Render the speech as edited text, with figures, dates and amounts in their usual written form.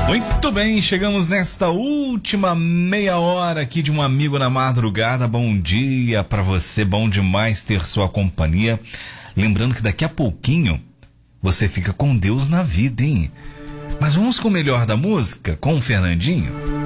Muito bem, chegamos nesta última meia hora aqui de Um Amigo na Madrugada. Bom dia pra você, bom demais ter sua companhia. Lembrando que daqui a pouquinho você fica com Deus na vida, hein? Mas vamos com o melhor da música, com o Fernandinho?